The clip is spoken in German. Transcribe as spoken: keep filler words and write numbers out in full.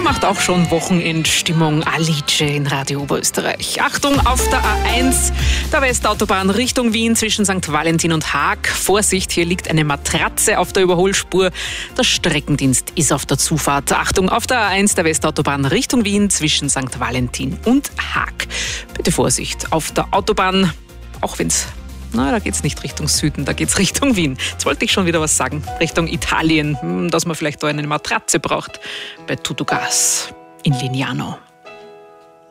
macht auch schon Wochenendstimmung. Alice in Radio Oberösterreich. Achtung, auf der A eins, der Westautobahn Richtung Wien zwischen Sankt Valentin und Haag. Vorsicht, hier liegt eine Matratze auf der Überholspur. Der Streckendienst ist auf der Zufahrt. Achtung, auf der A eins, der Westautobahn Richtung Wien zwischen Sankt Valentin und Haag. Bitte Vorsicht auf der Autobahn, auch wenn es... Na, da geht's nicht Richtung Süden, da geht's Richtung Wien. Jetzt wollte ich schon wieder was sagen, Richtung Italien, dass man vielleicht da eine Matratze braucht bei Tutugas in Lignano.